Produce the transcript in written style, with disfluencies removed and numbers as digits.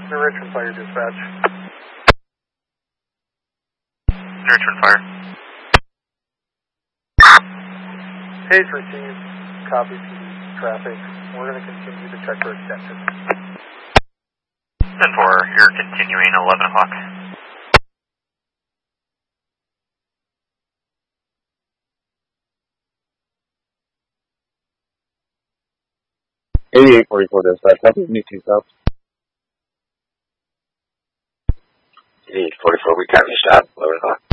The Richmond Fire Dispatch. Richmond Fire. Page received. Copy to traffic. We're going to continue to check for extension. 10-4, you're continuing 11 o'clock. $8844 dispatch, copy, need 2 stops. 8844, we currently stop, 11 o'clock.